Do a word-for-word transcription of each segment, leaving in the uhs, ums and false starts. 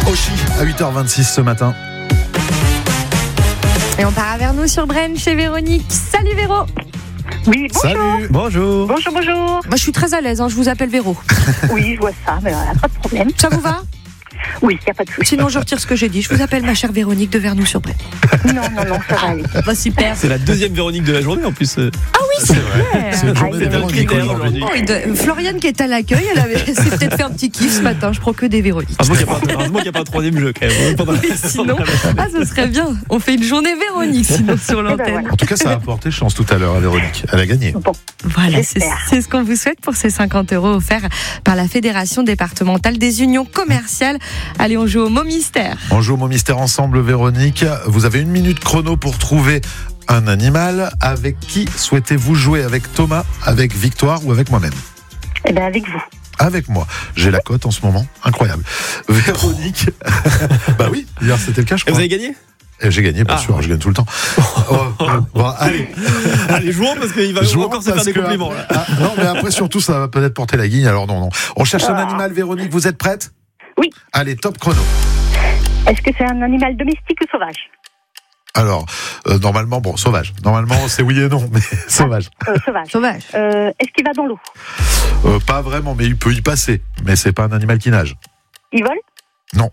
Oshi à huit heures vingt-six ce matin. Et on part à Vernou sur Brenne chez Véronique. Salut Véro. Oui, bonjour. Salut. Bonjour. Bonjour, bonjour. Moi je suis très à l'aise, hein, je vous appelle Véro. Oui, je vois ça, mais euh, pas de problème. Ça vous va? Oui, il n'y a pas de souci. Sinon je retire ce que j'ai dit. Je vous appelle ma chère Véronique de Vernou sur Brenne. Non, non, non, ça va aller. Bah super. C'est la deuxième Véronique de la journée en plus. Ah oui, c'est vrai. C'est une journée Ah, de Véronique c'est un aujourd'hui. critère. Oh, il doit- Floriane qui est à l'accueil, elle avait s'est peut-être fait un petit kiff ce matin. Je prends que des Véroniques. Heureusement qu'il n'y a, pas- heureusement qu'il y a pas un troisième jeu quand même. Pendant- Mais sinon, ah, ce serait bien. On fait une journée Véronique sinon sur l'antenne. voilà. En tout cas, ça a apporté chance tout à l'heure à Véronique. Elle a gagné. Bon, Voilà, c'est J'espère. c'est ce qu'on vous souhaite pour ces cinquante euros offerts par la Fédération départementale des unions commerciales. Allez, on joue au mot mystère. On joue au mot mystère ensemble, Véronique. Vous avez une minute chrono pour trouver un animal. Avec qui souhaitez-vous jouer? Avec Thomas, avec Victoire ou avec moi-même? eh bien, avec vous. Avec moi. J'ai la cote en ce moment. Incroyable. Véronique. Bah oui, hier c'était le cas, je Et vous crois. avez gagné? Et j'ai gagné, bien Ah. sûr, je gagne tout le temps. Oh, bon, allez. Allez, jouons parce qu'il va Jouons encore se faire parce des que compliments. Là. après- ah, non, mais après, surtout, ça va peut-être porter la guigne. Alors, non, non. On cherche un Ah. animal, Véronique. Vous êtes prête? Oui. Allez, top chrono. Est-ce que c'est un animal domestique ou sauvage? Alors, euh, normalement, bon, sauvage. Normalement, c'est oui et non, mais sauvage. euh, Sauvage. Sauvage. Euh, Est-ce qu'il va dans l'eau? Euh, pas vraiment, mais il peut y passer. Mais c'est pas un animal qui nage. Il vole? Non.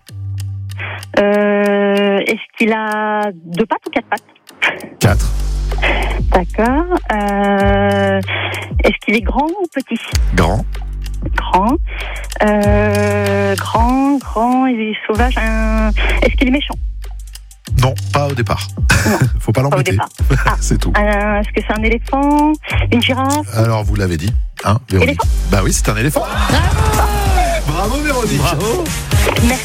Euh, Est-ce qu'il a deux pattes ou quatre pattes? Quatre. D'accord. Euh, Est-ce qu'il est grand ou petit? Grand. Grand. Euh, grand, grand, il est sauvage. Un... Est-ce qu'il est méchant? Non, pas au départ. Non. Faut pas Pas au l'embêter. départ. Ah. C'est tout. Euh, Est-ce que c'est un éléphant? Une girafe? Alors, vous l'avez dit, hein, Véronique? Éléphant. Bah oui, c'est un éléphant. Bravo, Bravo Véronique. Bravo.